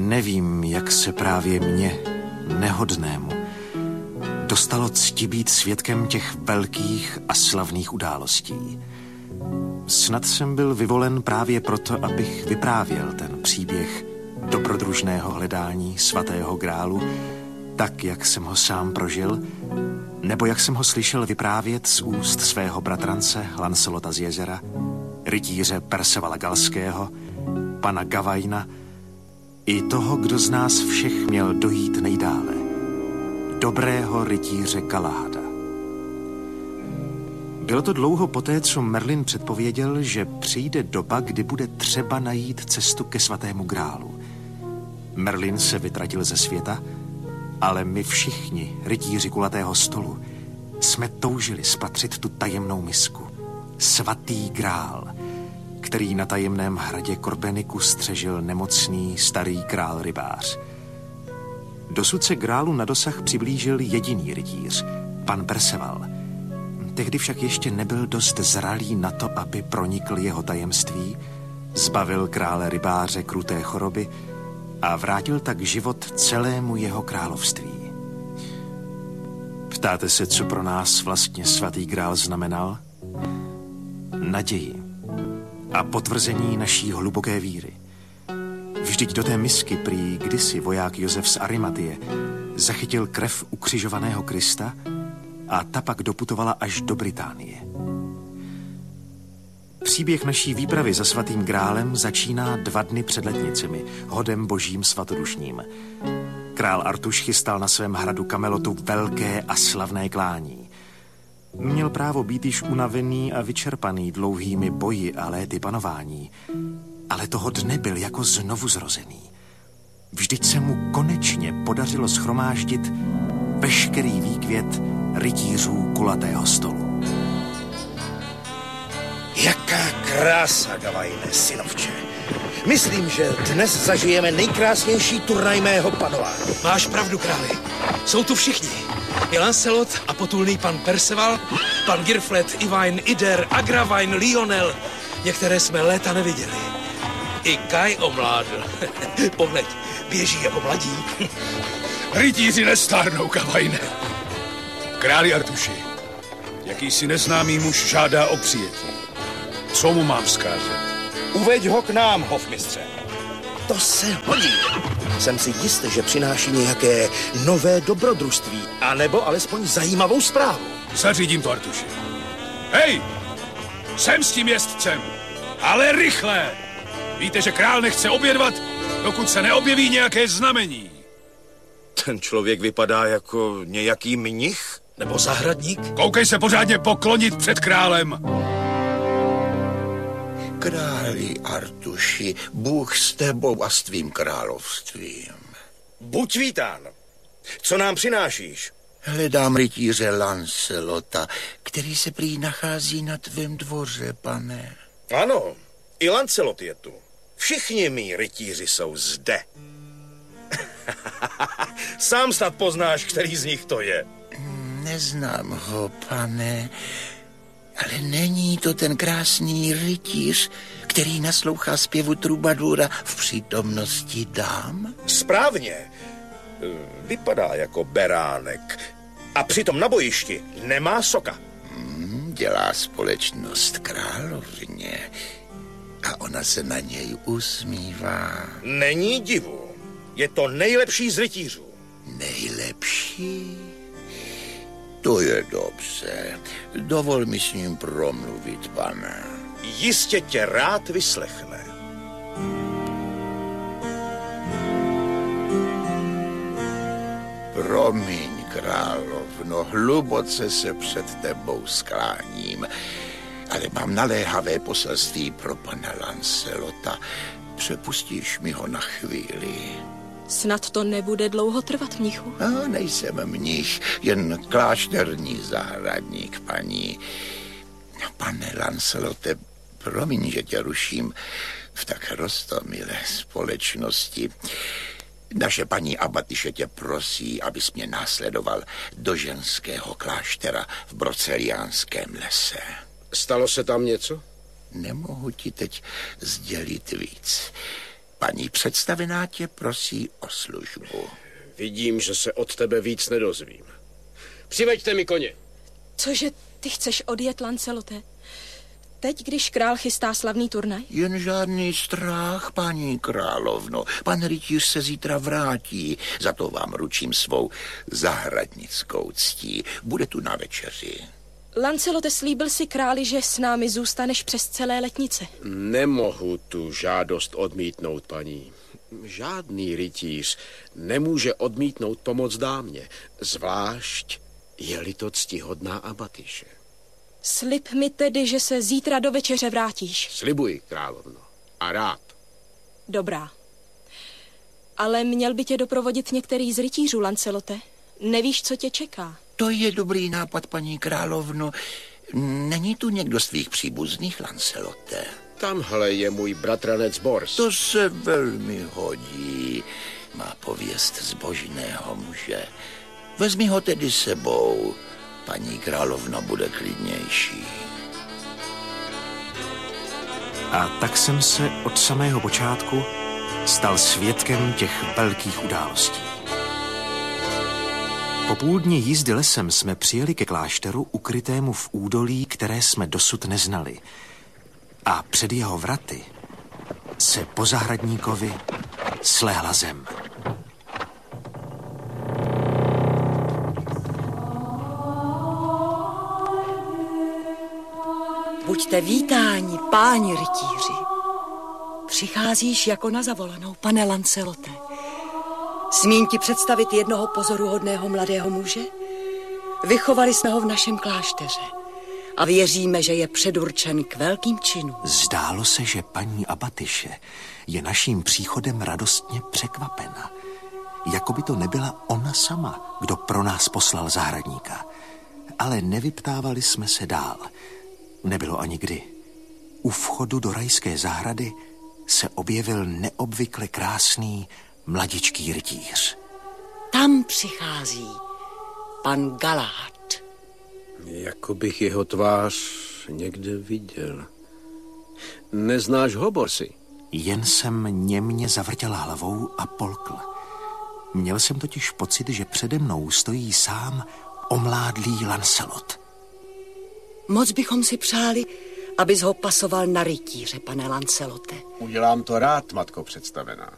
Nevím, jak se právě mně, nehodnému, dostalo cti být svědkem těch velkých a slavných událostí. Snad jsem byl vyvolen právě proto, abych vyprávěl ten příběh dobrodružného hledání svatého grálu, tak, jak jsem ho sám prožil, nebo jak jsem ho slyšel vyprávět z úst svého bratrance Lancelota z Jezera, rytíře Percevala Galského, pana Gavajna i toho, kdo z nás všech měl dojít nejdále, dobrého rytíře Galahada. Bylo to dlouho poté, co Merlin předpověděl, že přijde doba, kdy bude třeba najít cestu ke svatému grálu. Merlin se vytratil ze světa, ale my všichni, rytíři kulatého stolu, jsme toužili spatřit tu tajemnou misku. Svatý grál, který na tajemném hradě Korbeniku střežil nemocný starý král rybář. Dosud se grálu na dosah přiblížil jediný rytíř, pan Perceval. Tehdy však ještě nebyl dost zralý na to, aby pronikl jeho tajemství, zbavil krále rybáře kruté choroby a vrátil tak život celému jeho království. Ptáte se, co pro nás vlastně svatý grál znamenal? Naději a potvrzení naší hluboké víry. Vždyť do té misky prý kdysi voják Josef z Arimatie zachytil krev ukřižovaného Krista a ta pak doputovala až do Británie. Příběh naší výpravy za svatým grálem začíná 2 dny před letnicemi, hodem božím svatodušním. Král Artuš chystal na svém hradu Kamelotu velké a slavné klání. Měl právo být již unavený a vyčerpaný dlouhými boji a léty panování, ale toho dne byl jako znovu zrozený. Vždyť se mu konečně podařilo shromáždit veškerý výkvět rytířů kulatého stolu. Jaká krása, Gavajne, synovče. Myslím, že dnes zažijeme nejkrásnější turnaj mého panování. Máš pravdu, králi. Jsou tu všichni. I Lancelot a potulný pan Perceval, pan Girflet, Ivain, Ider, Agravain, Lionel. Některé jsme léta neviděli. I Kai omládl. Pohled, běží jako mladí. Rytíři nestárnou, Gavajne. Králi Artuši, jakýsi neznámý muž žádá o přijetí. Co mu mám vzkázat? Uveď ho k nám, hofmistře. To se hodí. Jsem si jistý, že přináší nějaké nové dobrodružství, anebo alespoň zajímavou zprávu. Zařídím to, Artuši. Hej! Jsem s tím jezdcem, ale rychle! Víte, že král nechce obědvat, dokud se neobjeví nějaké znamení. Ten člověk vypadá jako nějaký mnich? Nebo zahradník? Koukej se pořádně poklonit před králem. Králi Artuši, Bůh s tebou a s tvým královstvím. Buď vítán. Co nám přinášíš? Hledám rytíře Lancelota, který se prý nachází na tvém dvoře, pane. Ano, i Lancelot je tu. Všichni mí rytíři jsou zde. Sám snad poznáš, který z nich to je. Neznám ho, pane, ale není to ten krásný rytíř, který naslouchá zpěvu trubadura v přítomnosti dám? Správně. Vypadá jako beránek. A přitom na bojišti nemá soka. Dělá společnost královně a ona se na něj usmívá. Není divu. Je to nejlepší z rytířů. Nejlepší? To je dobře. Dovol mi s ním promluvit, pane. Jistě tě rád vyslechne. Promiň, královno, hluboce se před tebou skláním, ale mám naléhavé poselství pro pana Lancelota. Přepustíš mi ho na chvíli? Snad to nebude dlouho trvat, mnichu. Nejsem mnich, jen klášterní zahradník, paní. Pane Lancelote, promiň, že tě ruším v tak roztomilé společnosti. Naše paní abatyše tě prosí, abys mě následoval do ženského kláštera v Broceliánském lese. Stalo se tam něco? Nemohu ti teď sdělit víc. Paní představená tě prosí o službu. Vidím, že se od tebe víc nedozvím. Přiveďte mi koně. Cože ty chceš odjet, Lancelote? Teď, když král chystá slavný turnaj? Jen žádný strach, paní královno. Pan rytíř se zítra vrátí. Za to vám ručím svou zahradnickou ctí. Bude tu na večeři. Lancelote, slíbil si králi, že s námi zůstaneš přes celé letnice. Nemohu tu žádost odmítnout, paní. Žádný rytíř nemůže odmítnout pomoc dámě, zvlášť je-li to ctihodná Abatyše. Slib mi tedy, že se zítra do večeře vrátíš. Slibuji, královno, a rád. Dobrá. Ale měl by tě doprovodit některý z rytířů, Lancelote. Nevíš, co tě čeká. To je dobrý nápad, paní královno. Není tu někdo z tvých příbuzných, Lancelote? Tamhle je můj bratranec Bors. To se velmi hodí. Má pověst zbožného muže. Vezmi ho tedy sebou. Paní královna bude klidnější. A tak jsem se od samého počátku stal svědkem těch velkých událostí. Po půl dni jízdy lesem jsme přijeli ke klášteru ukrytému v údolí, které jsme dosud neznali. A před jeho vraty se po zahradníkovi slehla zem. Buďte vítáni, páni rytíři. Přicházíš jako na zavolanou, pane Lancelote. Smím ti představit jednoho pozoruhodného mladého muže? Vychovali jsme ho v našem klášteře a věříme, že je předurčen k velkým činům. Zdálo se, že paní Abatyše je naším příchodem radostně překvapena. Jako by to nebyla ona sama, kdo pro nás poslal zahradníka. Ale nevyptávali jsme se dál. Nebylo ani kdy. U vchodu do rajské zahrady se objevil neobvykle krásný mladičký rytíř. Tam přichází pan Galahad. Jako bych jeho tvář někde viděl. Neznáš ho, Borsi? Jen jsem němě zavrtěl hlavou a polkl. Měl jsem totiž pocit, že přede mnou stojí sám omládlý Lancelot. Moc bychom si přáli, abys ho pasoval na rytíře, pane Lancelote. Udělám to rád, matko představená.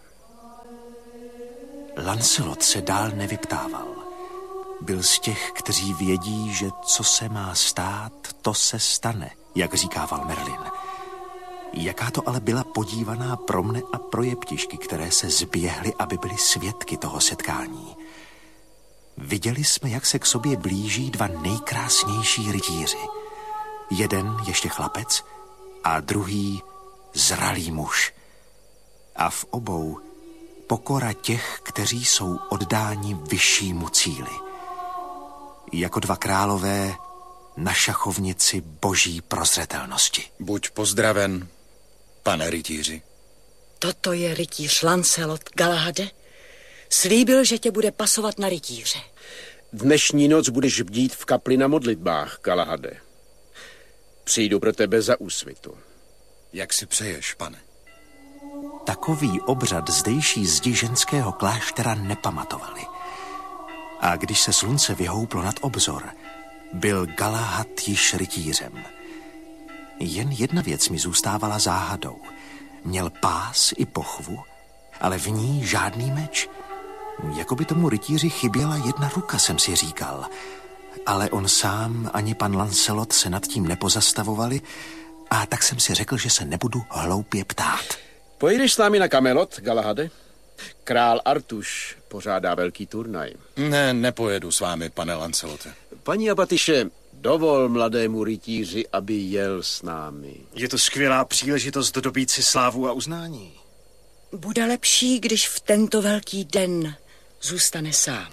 Lancelot se dál nevyptával. Byl z těch, kteří vědí, že co se má stát, to se stane, jak říkával Merlin. Jaká to ale byla podívaná pro mne a pro jeptišky, které se zběhly, aby byly svědky toho setkání. Viděli jsme, jak se k sobě blíží dva nejkrásnější rytíři. Jeden ještě chlapec a druhý zralý muž. A v obou pokora těch, kteří jsou oddáni vyššímu cíli. Jako dva králové na šachovnici boží prozřetelnosti. Buď pozdraven, pane rytíři. Toto je rytíř Lancelot, Galahade. Slíbil, že tě bude pasovat na rytíře. Dnešní noc budeš bdít v kapli na modlitbách, Galahade. Přijdu pro tebe za úsvitu. Jak si přeješ, pane? Takový obřad zdejší zdi ženského kláštera nepamatovali. A když se slunce vyhouplo nad obzor, byl Galahad již rytířem. Jen jedna věc mi zůstávala záhadou. Měl pás i pochvu, ale v ní žádný meč. Jako by tomu rytíři chyběla jedna ruka, jsem si říkal. Ale on sám ani pan Lancelot se nad tím nepozastavovali a tak jsem si řekl, že se nebudu hloupě ptát. Pojedeš s námi na Kamelot, Galahade? Král Artuš pořádá velký turnaj. Ne, nepojedu s vámi, pane Lancelote. Paní Abatyše, dovol mladému rytíři, aby jel s námi. Je to skvělá příležitost dobít si slávu a uznání. Bude lepší, když v tento velký den zůstane sám.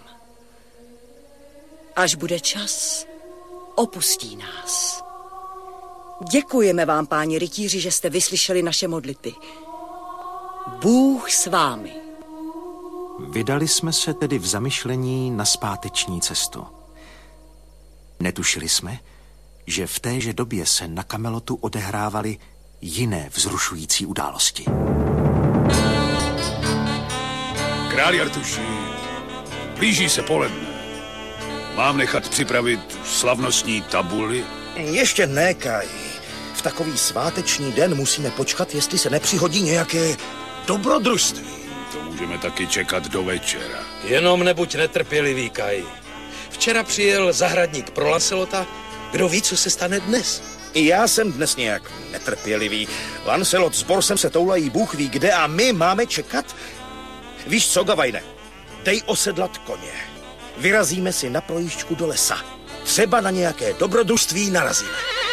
Až bude čas, opustí nás. Děkujeme vám, páni rytíři, že jste vyslyšeli naše modlitby. Bůh s vámi. Vydali jsme se tedy v zamyšlení na zpáteční cestu. Netušili jsme, že v téže době se na Kamelotu odehrávaly jiné vzrušující události. Králi Artuši, blíží se poledne. Mám nechat připravit slavnostní tabuli? Ještě ne, Kaj. V takový sváteční den musíme počkat, jestli se nepřihodí nějaké dobrodružství. To můžeme taky čekat do večera. Jenom nebuď netrpělivý, Kaj. Včera přijel zahradník pro Lancelota. Kdo ví, co se stane dnes? I já jsem dnes nějak netrpělivý. Lancelot s Borsem se toulají Bůh ví kde a my máme čekat? Víš co, Gavajne? Dej osedlat koně. Vyrazíme si na projížďku do lesa. Třeba na nějaké dobrodružství narazíme.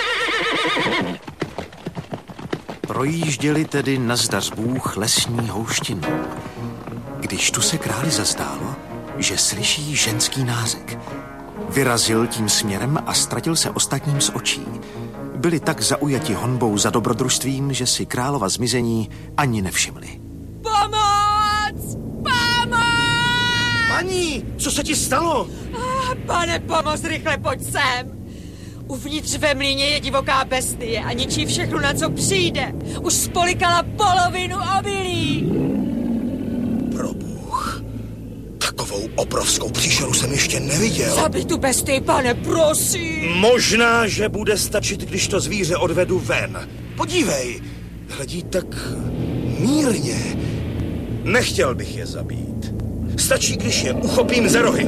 Projížděli tedy nazdař Bůh lesní houštinou. Když tu se králi zazdálo, že slyší ženský nářek. Vyrazil tím směrem a ztratil se ostatním z očí. Byli tak zaujati honbou za dobrodružstvím, že si králova zmizení ani nevšimli. Pomoc! Pomoc! Paní, co se ti stalo? Pane, pomoz, rychle pojď sem. Uvnitř ve mlýně je divoká bestie a ničí všechno, na co přijde. Už spolikala polovinu obilí. Probůh, takovou obrovskou příšeru jsem ještě neviděl. Zabij tu bestii, pane, prosím. Možná, že bude stačit, když to zvíře odvedu ven. Podívej, hledí tak mírně. Nechtěl bych je zabít. Stačí, když je uchopím za rohy.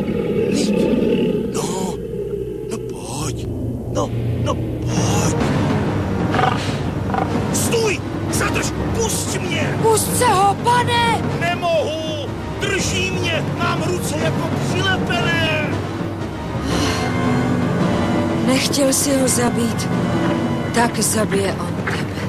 No pojď. Stůj! Zadrž! Pusť mě! Pusť se ho, pane! Nemohu! Drží mě! Mám ruce jako přilepené! Nechtěl si ho zabít, tak zabije on tebe.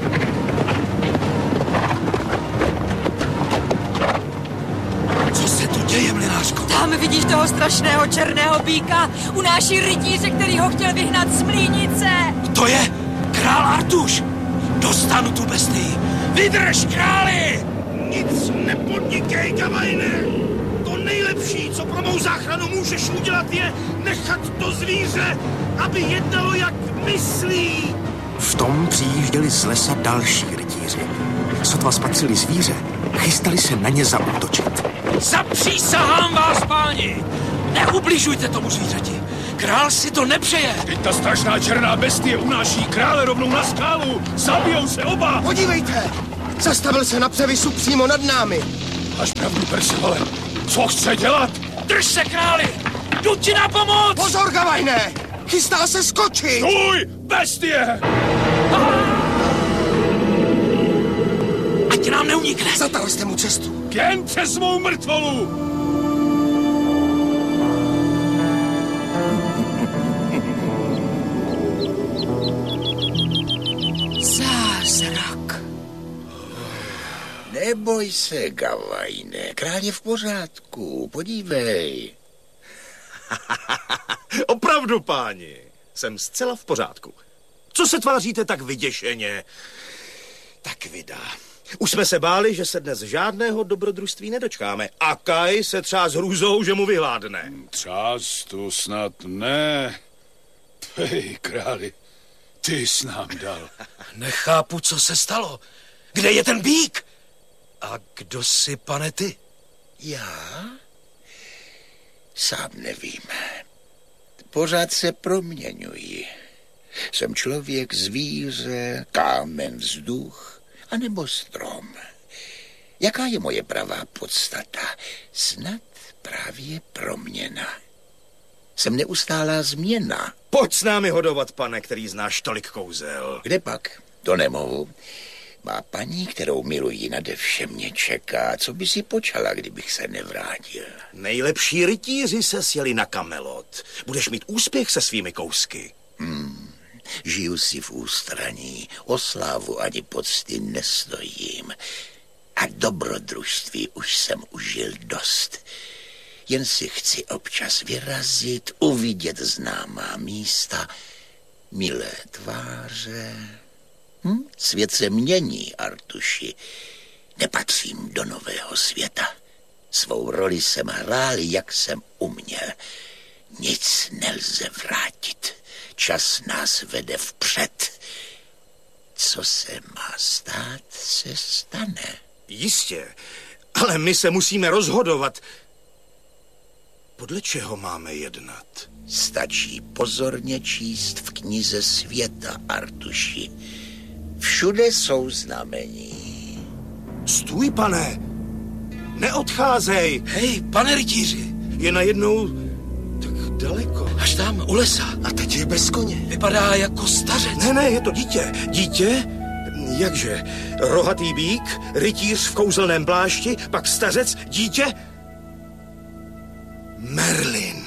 Co se tu děje, mlynářko? Tam vidíš toho strašného černého býka, unáší rytíře, který ho chtěl vyhnat z mlýnice. To je král Artuš. Dostanu tu bestii. Vydrž, králi! Nic nepodnikej, Gavajne! To nejlepší, co pro mou záchranu můžeš udělat, je nechat to zvíře, aby jednalo, jak myslí. V tom přijížděli z lesa další rytíři. Sotva spatřili zvíře, chystali se na ně zaútočit. Zapřísahám vás, páni! Neubližujte tomu zvířeti. Král si to nepřeje. Teď ta strašná černá bestie unáší krále rovnou na skálu. Zabijou se oba. Podívejte! Zastavil se na převisu přímo nad námi. Máš pravdu, Percevale. Co chce dělat? Drž se, králi! Jdu ti na pomoc! Pozor, Gavajne! Chystá se skočit! Stůj, bestie! Ať nám neunikne. Zatal jste mu cestu. Jen přes mou mrtvolu! Zázrak. Neboj se, Gavajne, král je v pořádku, podívej. Opravdu, páni, jsem zcela v pořádku. Co se tváříte tak vyděšeně? Tak vydá. Už jsme se báli, že se dnes žádného dobrodružství nedočkáme. A Kaj se třás hrůzou, že mu vyhládne. Třás to snad ne. Hej, králi, ty jsi nám dal. Nechápu, co se stalo. Kde je ten býk? A kdo jsi, pane, ty? Já? Sám nevím. Pořád se proměňuji. Jsem člověk, zvíře, kámen, vzduch, anebo strom. Jaká je moje pravá podstata? Snad právě proměna. Jsem neustálá změna. Pojď s námi hodovat, pane, který znáš tolik kouzel. Kde pak? To nemohu. Má paní, kterou miluji nade vše, mě čeká. Co by si počala, kdybych se nevrátil? Nejlepší rytíři se sjeli na Kamelot. Budeš mít úspěch se svými kousky. Žiju si v ústraní, o slávu ani pocty nestojím. A dobrodružství už jsem užil dost. Jen si chci občas vyrazit, uvidět známá místa, milé tváře. Svět se mění, Artuši. Nepatřím do nového světa. Svou roli jsem hrál, jak jsem uměl. Nic nelze vrátit. Čas nás vede vpřed. Co se má stát, se stane. Jistě, Ale my se musíme rozhodovat. Podle čeho máme jednat? Stačí pozorně číst v knize světa, Artuši. Všude jsou znamení. Stůj, pane! Neodcházej! Hej, pane rytíři! Je najednou tak daleko. Až tam, u lesa. A teď je bez koně. Vypadá jako stařec. Ne, je to dítě. Dítě? Jakže? Rohatý býk, rytíř v kouzelném plášti, pak stařec, dítě? Merlin.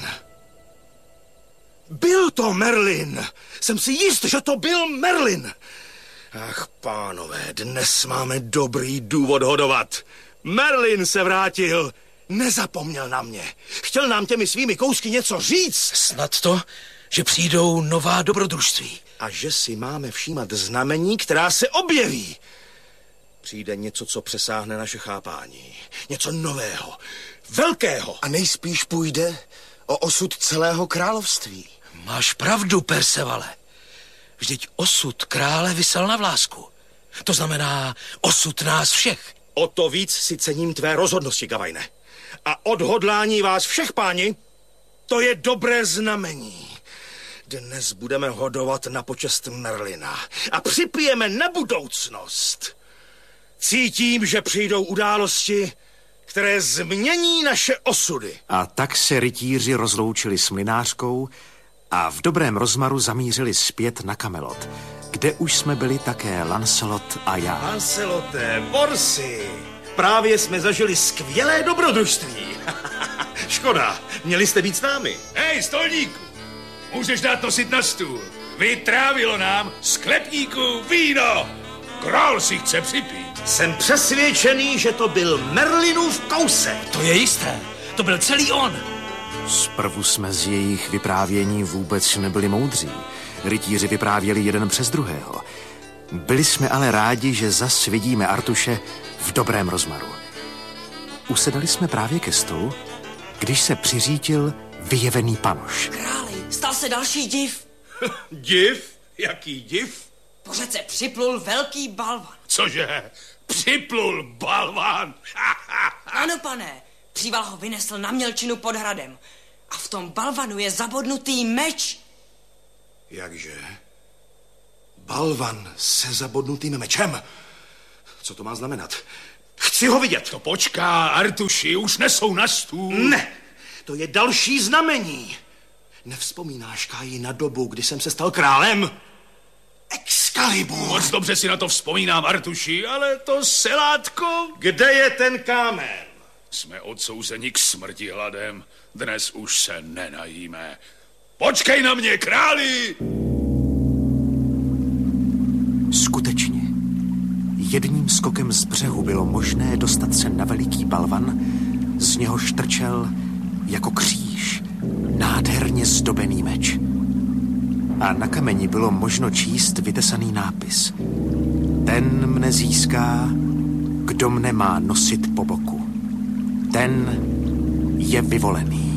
Byl to Merlin. Jsem si jist, že to byl Merlin. Ach, pánové, dnes máme dobrý důvod hodovat. Merlin se vrátil. Nezapomněl na mě. Chtěl nám těmi svými kousky něco říct. Snad to, že přijdou nová dobrodružství. A že si máme všímat znamení, která se objeví. Přijde něco, co přesáhne naše chápání. Něco nového, velkého. A nejspíš půjde o osud celého království. Máš pravdu, Percevale. Vždyť osud krále visel na vlásku. To znamená osud nás všech. O to víc si cením tvé rozhodnosti, Gavajne. A odhodlání vás všech, páni, to je dobré znamení. Dnes budeme hodovat na počest Merlina a připijeme na budoucnost. Cítím, že přijdou události, které změní naše osudy. A tak se rytíři rozloučili s mlynářkou a v dobrém rozmaru zamířili zpět na Kamelot, kde už jsme byli také Lancelot a já. Lancelote, Borsi, právě jsme zažili skvělé dobrodružství. Škoda, měli jste být s námi. Hej, stolníku, můžeš dát nosit na stůl. Vytrávilo nám sklepníku víno. Král si chce připít. Jsem přesvědčený, že to byl Merlinův kousek. To je jisté, to byl celý on. Zprvu jsme z jejich vyprávění vůbec nebyli moudří. Rytíři vyprávěli jeden přes druhého. Byli jsme ale rádi, že zas vidíme Artuše v dobrém rozmaru. Usedali jsme právě ke stolu, když se přiřítil vyjevený panoš. Králi, stal se další div. Div? Jaký div? Po řece připlul velký balvan. Cože? Připlul balvan? Ano, pane. Příval ho vynesl na mělčinu pod hradem. A v tom balvanu je zabodnutý meč. Jakže? Balvan se zabodnutým mečem? Co to má znamenat? Chci ho vidět. To počká, Artuši, už nesou na stůl. Ne, to je další znamení. Nevzpomínáš, Káji, na dobu, kdy jsem se stal králem? Excalibur. Moc dobře si na to vzpomínám, Artuši, ale to selátko... Kde je ten kámen? Jsme odsouzeni k smrti hladem. Dnes už se nenajíme. Počkej na mě, králi! Skutečně. Jedním skokem z břehu bylo možné dostat se na veliký balvan, z něhož trčel jako kříž nádherně zdobený meč. A na kameni bylo možno číst vytesaný nápis. Ten mne získá, kdo mne má nosit po boku. Ten je vyvolený.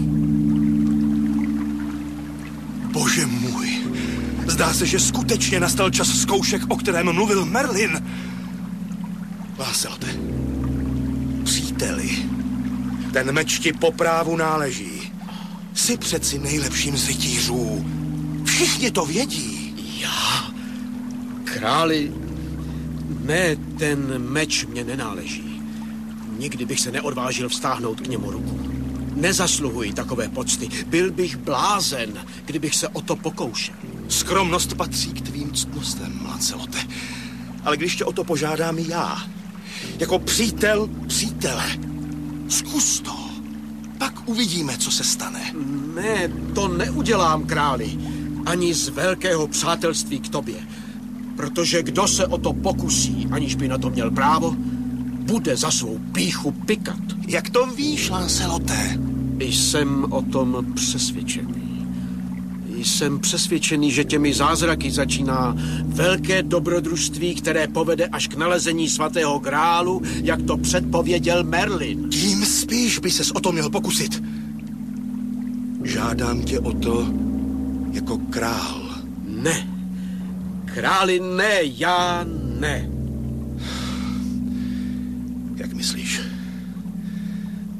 Bože můj, zdá se, že skutečně nastal čas zkoušek, o kterém mluvil Merlin. Lancelote, příteli, ten meč ti po právu náleží. Jsi přeci nejlepším z rytířů. Všichni to vědí. Já? Králi, ne, ten meč mě nenáleží. Nikdy bych se neodvážil vztáhnout k němu ruku. Nezasluhuji takové pocty. Byl bych blázen, kdybych se o to pokoušel. Skromnost patří k tvým ctnostem, Lancelote. Ale když tě o to požádám já, jako přítel přítele, zkus to. Pak uvidíme, co se stane. Ne, to neudělám, králi. Ani z velkého přátelství k tobě. Protože kdo se o to pokusí, aniž by na to měl právo, bude za svou pýchu pikat. Jak to víš, Lancelote? Jsem o tom přesvědčený. Jsem přesvědčený, že těmi zázraky začíná velké dobrodružství, které povede až k nalezení svatého grálu, jak to předpověděl Merlin. Tím spíš by ses o to měl pokusit. Žádám tě o to jako král. Ne. Králi ne, já ne. Jak myslíš?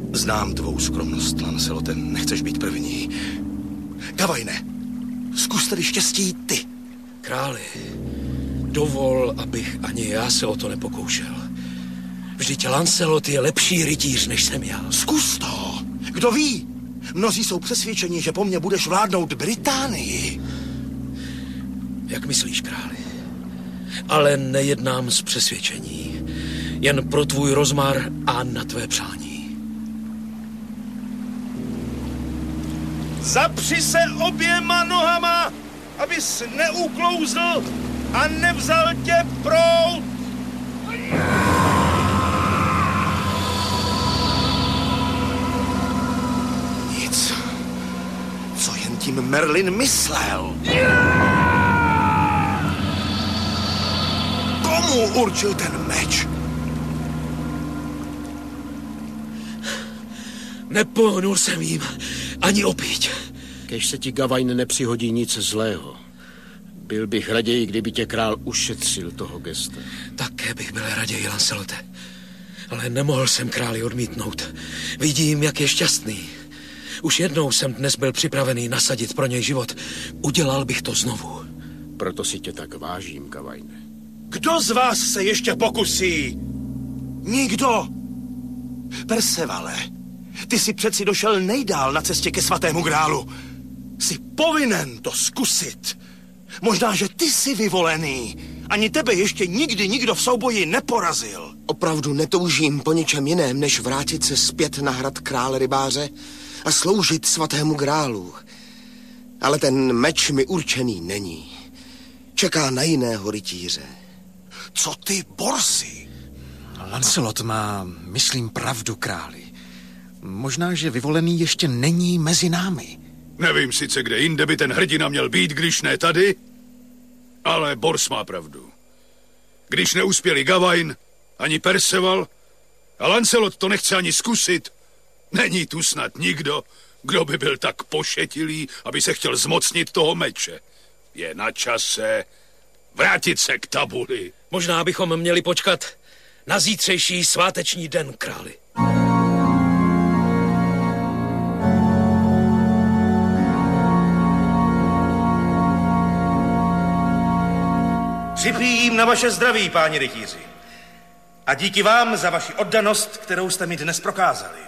Znám tvou skromnost, Lancelote, nechceš být první. Gavajne, zkus tedy štěstí ty. Králi, dovol, abych ani já se o to nepokoušel. Vždyť Lancelot je lepší rytíř, než jsem já. Zkus to. Kdo ví? Mnozí jsou přesvědčeni, že po mně budeš vládnout Británii. Jak myslíš, králi? Ale nejednám z přesvědčení. Jen pro tvůj rozmar a na tvé přání. Zapři se oběma nohama, abys neuklouzl a nevzal tě proud. Nic. Co jen tím Merlin myslel? Komu určil ten meč? Nepohnul jsem jim ani opíť. Kež se ti, Gavajne, nepřihodí nic zlého. Byl bych raději, kdyby tě král ušetřil toho gesta. Také bych byl raději, Lancelote. Ale nemohl jsem králi odmítnout. Vidím, jak je šťastný. Už jednou jsem dnes byl připravený nasadit pro něj život. Udělal bych to znovu. Proto si tě tak vážím, Gavajne. Kdo z vás se ještě pokusí? Nikdo. Percevale, ty jsi přeci došel nejdál na cestě ke svatému grálu. Jsi povinen to zkusit. Možná, že ty jsi vyvolený. Ani tebe ještě nikdy nikdo v souboji neporazil. Opravdu netoužím po ničem jiném, než vrátit se zpět na hrad krále rybáře a sloužit svatému grálu. Ale ten meč mi určený není. Čeká na jiného rytíře. Co ty, Borsi? Lancelot má, myslím, pravdu, králi. Možná, že vyvolený ještě není mezi námi. Nevím sice, kde jinde by ten hrdina měl být, když ne tady, ale Bors má pravdu. Když neuspěli Gawain, ani Perceval, a Lancelot to nechce ani zkusit, není tu snad nikdo, kdo by byl tak pošetilý, aby se chtěl zmocnit toho meče. Je na čase vrátit se k tabuli. Možná bychom měli počkat na zítřejší sváteční den, králi. Připijím na vaše zdraví, páni rytíři. A díky vám za vaši oddanost, kterou jste mi dnes prokázali.